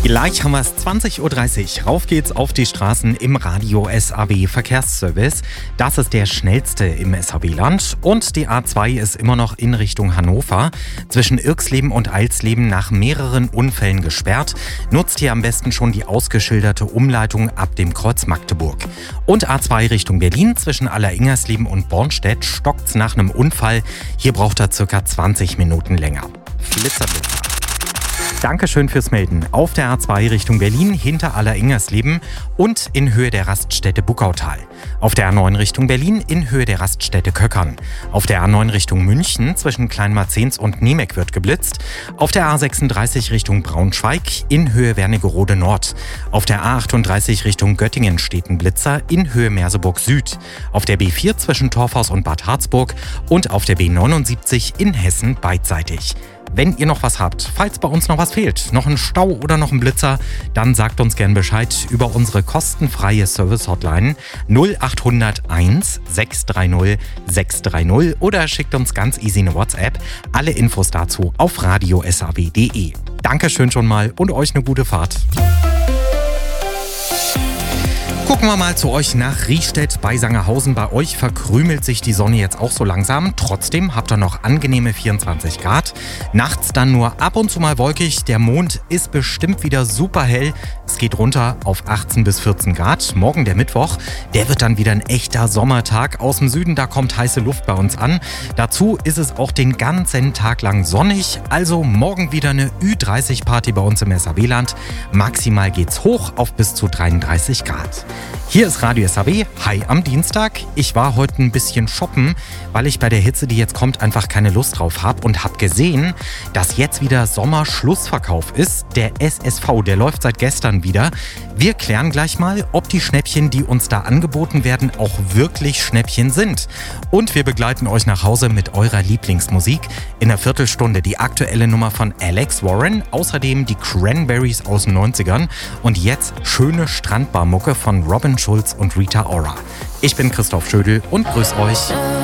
Gleich haben wir es 20.30 Uhr. Rauf geht's auf die Straßen im Radio SAW Verkehrsservice. Das ist der schnellste im SAW-Land. Und die A2 ist immer noch in Richtung Hannover. Zwischen Irxleben und Eilsleben nach mehreren Unfällen gesperrt. Nutzt hier am besten schon die ausgeschilderte Umleitung ab dem Kreuz Magdeburg. Und A2 Richtung Berlin. Zwischen Alleringersleben und Bornstedt stockt's nach einem Unfall. Hier braucht er ca. 20 Minuten länger. Blitzer. Dankeschön fürs Melden. Auf der A2 Richtung Berlin hinter Alleringersleben und in Höhe der Raststätte Buckautal. Auf der A9 Richtung Berlin in Höhe der Raststätte Köckern. Auf der A9 Richtung München zwischen Kleinmarzens und Niemek wird geblitzt. Auf der A36 Richtung Braunschweig in Höhe Wernigerode Nord. Auf der A38 Richtung Göttingen steht ein Blitzer in Höhe Merseburg Süd. Auf der B4 zwischen Torfhaus und Bad Harzburg und auf der B79 in Hessen beidseitig. Wenn ihr noch was habt, falls bei uns noch was fehlt, noch ein Stau oder noch ein Blitzer, dann sagt uns gern Bescheid über unsere kostenfreie Service-Hotline 0801 630 630 oder schickt uns ganz easy eine WhatsApp. Alle Infos dazu auf radiosaw.de. Dankeschön schon mal und euch eine gute Fahrt. Gucken wir mal zu euch nach Riestedt bei Sangerhausen. Bei euch verkrümelt sich die Sonne jetzt auch so langsam. Trotzdem habt ihr noch angenehme 24 Grad. Nachts dann nur ab und zu mal wolkig. Der Mond ist bestimmt wieder super hell. Es geht runter auf 18 bis 14 Grad. Morgen der Mittwoch, der wird dann wieder ein echter Sommertag. Aus dem Süden, da kommt heiße Luft bei uns an. Dazu ist es auch den ganzen Tag lang sonnig. Also morgen wieder eine Ü30-Party bei uns im SAW-Land. Maximal geht's hoch auf bis zu 33 Grad. Hier ist Radio SAW. Hi am Dienstag. Ich war heute ein bisschen shoppen, weil ich bei der Hitze, die jetzt kommt, einfach keine Lust drauf habe und habe gesehen, dass jetzt wieder Sommerschlussverkauf ist. Der SSV, der läuft seit gestern wieder. Wir klären gleich mal, ob die Schnäppchen, die uns da angeboten werden, auch wirklich Schnäppchen sind. Und wir begleiten euch nach Hause mit eurer Lieblingsmusik. In einer Viertelstunde die aktuelle Nummer von Alex Warren, außerdem die Cranberries aus den 90ern und jetzt schöne Strandbarmucke von Robin Schulz und Rita Ora. Ich bin Christoph Schödel und grüß euch.